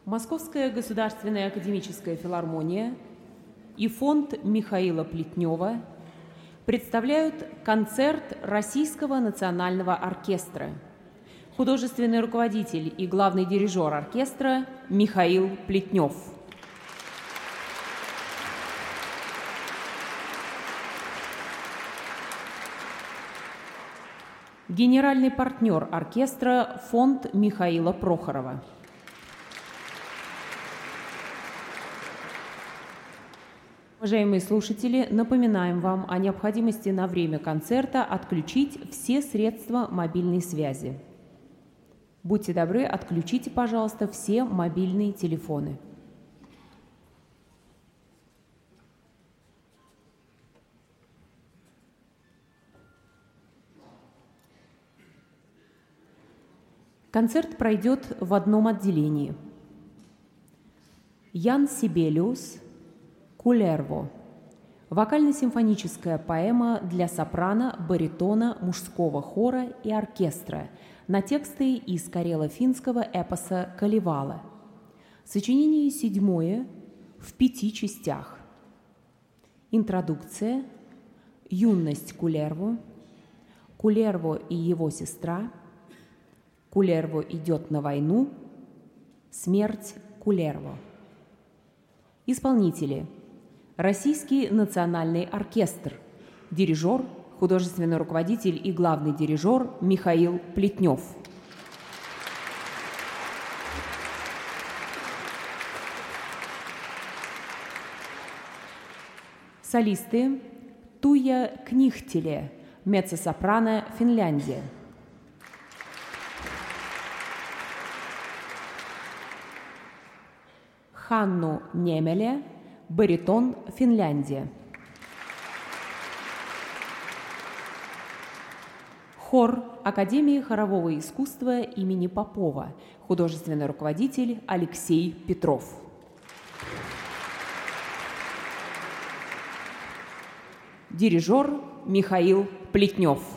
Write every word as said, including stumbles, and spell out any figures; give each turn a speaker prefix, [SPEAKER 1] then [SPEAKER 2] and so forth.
[SPEAKER 1] Московская государственная академическая филармония и фонд Михаила Плетнева представляют концерт Российского национального оркестра. Художественный руководитель и главный дирижер оркестра Михаил Плетнев. Генеральный партнер оркестра фонд Михаила Прохорова. Уважаемые слушатели, напоминаем вам о необходимости на время концерта отключить все средства мобильной связи. Будьте добры, отключите, пожалуйста, все мобильные телефоны. Концерт пройдет в одном отделении. Ян Сибелиус, Кулерво. Вокально-симфоническая поэма для сопрано, баритона, мужского хора и оркестра на тексты из карело-финского эпоса «Калевала». Сочинение седьмое в пяти частях. Интродукция, юность Кулерво, Кулерво и его сестра, Кулерво идет на войну, смерть Кулерво. Исполнители: Российский национальный оркестр, дирижер, художественный руководитель и главный дирижер Михаил Плетнев. Солисты: Туя Книхтеле, меццо-сопрано, Финляндия. Ханну Немеле, баритон, Финляндия. Хор Академии хорового искусства имени Попова, художественный руководитель Алексей Петров. Дирижер Михаил Плетнев.